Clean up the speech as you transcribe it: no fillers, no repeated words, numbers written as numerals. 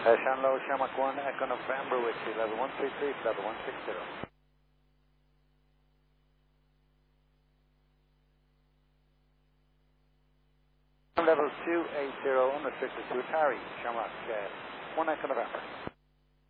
Shanlow, Shamrock 1, Echo November with you, level 133, level 160. Level 280, unrestricted to Atari, Shamrock 1 Echo November.